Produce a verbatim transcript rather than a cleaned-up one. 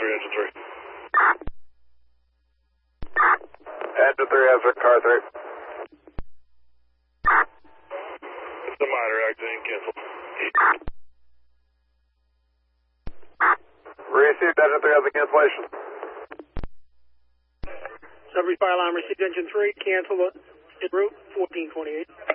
three, engine three. Engine three, answer, car three. It's the minor accident, cancel. Received, engine three has a cancellation. Sub fire line received, engine three, cancel en route, fourteen twenty-eight.